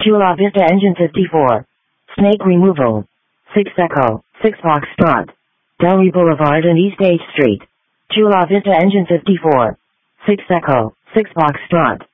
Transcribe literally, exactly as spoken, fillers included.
Chula Vista Engine fifty-four. Snake removal. six Echo, six Foxtrot. Delray Boulevard and East eighth Street. Chula Vista Engine fifty-four. six Echo, six Foxtrot.